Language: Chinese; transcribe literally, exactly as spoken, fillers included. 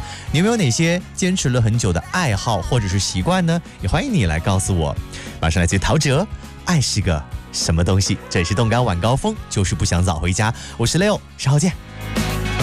你有没有哪些坚持了很久的爱好或者是习惯呢？也欢迎你来告诉我。马上来自陶喆，爱是个什么东西？这里是动感晚高峰，就是不想早回家。我是 Leo，稍后见。